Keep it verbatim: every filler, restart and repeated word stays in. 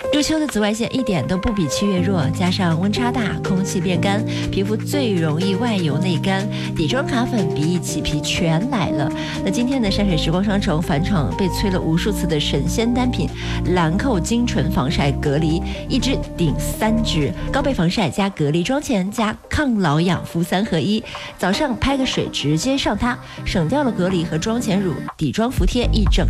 入秋的紫外线一点都不比七月弱，加上温差大，空气变干，皮肤最容易外油内干，底妆卡粉、鼻翼起皮全来了。那今天的山水时光商城返场被催了无数次的神仙单品兰蔻精纯防晒隔离，一支顶三支，高倍防晒加隔离妆前加抗老养肤三合一，早上拍个水直接上它，省掉了隔离和妆前乳、底妆服贴一整